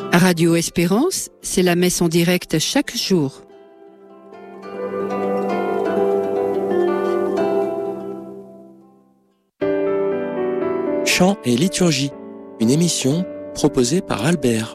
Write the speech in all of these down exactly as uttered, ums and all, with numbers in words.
Radio Espérance, c'est la messe en direct chaque jour. Chant et liturgie, une émission proposée par Albert.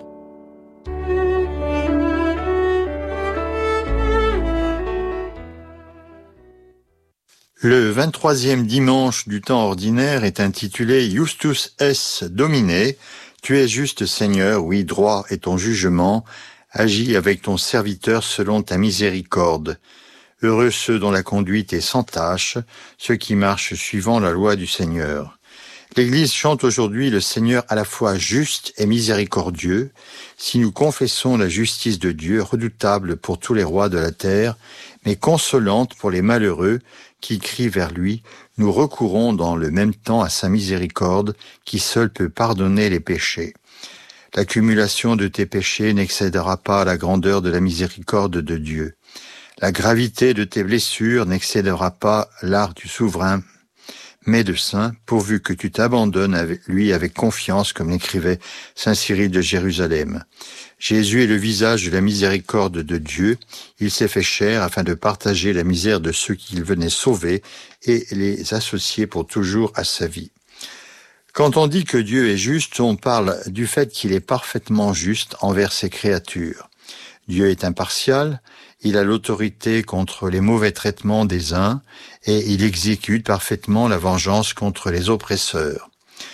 Le vingt-troisième dimanche du temps ordinaire est intitulé Justus es Domine. Tu es juste, Seigneur, oui, droit est ton jugement. Agis avec ton serviteur selon ta miséricorde. Heureux ceux dont la conduite est sans tache, ceux qui marchent suivant la loi du Seigneur. L'Église chante aujourd'hui le Seigneur à la fois juste et miséricordieux. Si nous confessons la justice de Dieu, redoutable pour tous les rois de la terre, mais consolante pour les malheureux qui crient vers lui, nous recourons dans le même temps à sa miséricorde qui seule peut pardonner les péchés. L'accumulation de tes péchés n'excédera pas à la grandeur de la miséricorde de Dieu. La gravité de tes blessures n'excédera pas l'art du souverain médecin, pourvu que tu t'abandonnes à lui avec confiance, comme l'écrivait saint Cyril de Jérusalem. Jésus est le visage de la miséricorde de Dieu. Il s'est fait chair afin de partager la misère de ceux qu'il venait sauver et les associer pour toujours à sa vie. Quand on dit que Dieu est juste, on parle du fait qu'il est parfaitement juste envers ses créatures. Dieu est impartial, il a l'autorité contre les mauvais traitements des uns et il exécute parfaitement la vengeance contre les oppresseurs.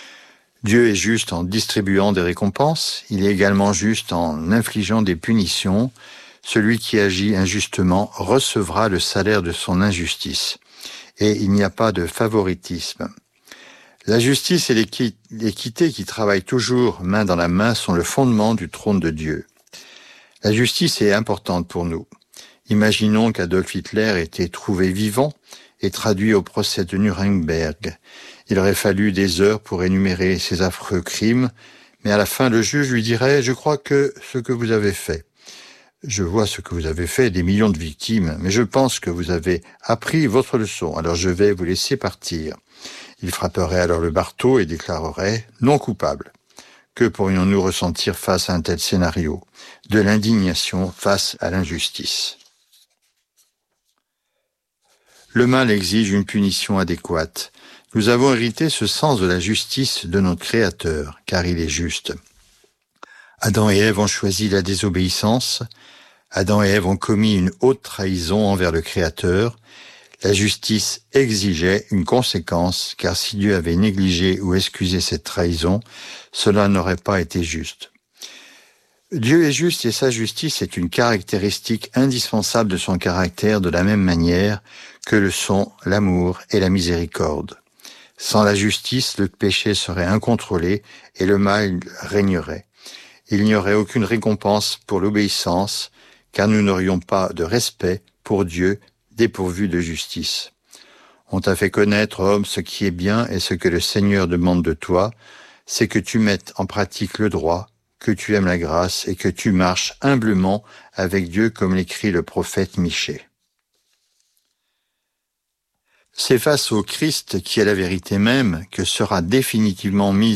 Dieu est juste en distribuant des récompenses, il est également juste en infligeant des punitions. Celui qui agit injustement recevra le salaire de son injustice. Et il n'y a pas de favoritisme. La justice et l'équité qui travaillent toujours main dans la main sont le fondement du trône de Dieu. La justice est importante pour nous. Imaginons qu'Adolf Hitler ait été trouvé vivant et traduit au procès de Nuremberg. Il aurait fallu des heures pour énumérer ces affreux crimes, mais à la fin, le juge lui dirait « Je crois que ce que vous avez fait, je vois ce que vous avez fait, des millions de victimes, mais je pense que vous avez appris votre leçon, alors je vais vous laisser partir. » Il frapperait alors le marteau et déclarerait « Non coupable ». Que pourrions-nous ressentir face à un tel scénario? De l'indignation face à l'injustice. Le mal exige une punition adéquate. Nous avons hérité ce sens de la justice de notre Créateur, car il est juste. Adam et Ève ont choisi la désobéissance. Adam et Ève ont commis une haute trahison envers le Créateur. La justice exigeait une conséquence, car si Dieu avait négligé ou excusé cette trahison, cela n'aurait pas été juste. Dieu est juste et sa justice est une caractéristique indispensable de son caractère, de la même manière que le sont l'amour et la miséricorde. Sans la justice, le péché serait incontrôlé et le mal régnerait. Il n'y aurait aucune récompense pour l'obéissance, car nous n'aurions pas de respect pour Dieu dépourvu de justice. On t'a fait connaître, homme, ce qui est bien et ce que le Seigneur demande de toi, c'est que tu mettes en pratique le droit, que tu aimes la grâce et que tu marches humblement avec Dieu comme l'écrit le prophète Michée. C'est face au Christ qui est la vérité même que sera définitivement mise